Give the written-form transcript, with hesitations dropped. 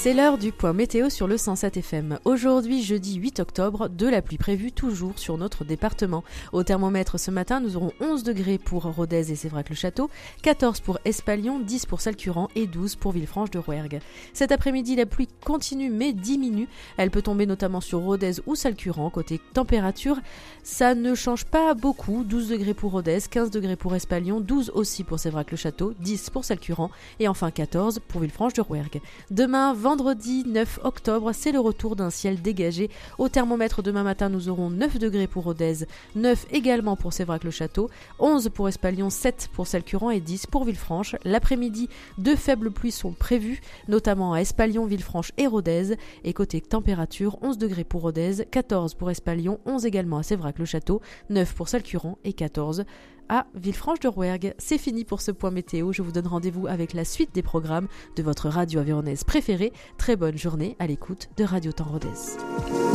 C'est l'heure du point météo sur le 107 FM. Aujourd'hui, jeudi 8 octobre, de la pluie prévue toujours sur notre département. Au thermomètre ce matin, nous aurons 11 degrés pour Rodez et Sévrac-le-Château, 14 pour Espalion, 10 pour Salcurant et 12 pour Villefranche-de-Rouergue. Cet après-midi, la pluie continue mais diminue. Elle peut tomber notamment sur Rodez ou Salcurant. Côté température, ça ne change pas beaucoup. 12 degrés pour Rodez, 15 degrés pour Espalion, 12 aussi pour Sévrac-le-Château, 10 pour Salcurant et enfin 14 pour Villefranche-de-Rouergue. Demain, vendredi 9 octobre, c'est le retour d'un ciel dégagé. Au thermomètre demain matin, nous aurons 9 degrés pour Rodez, 9 également pour Sévrac-le-Château, 11 pour Espalion, 7 pour Salcurant et 10 pour Villefranche. L'après-midi, de faibles pluies sont prévues, notamment à Espalion, Villefranche et Rodez. Et côté température, 11 degrés pour Rodez, 14 pour Espalion, 11 également à Sévrac-le-Château, 9 pour Salcurant et 14 à Villefranche-de-Rouergue. C'est fini pour ce point météo. Je vous donne rendez-vous avec la suite des programmes de votre radio avéronaise préférée. Très bonne journée à l'écoute de Radio Temps Rodez.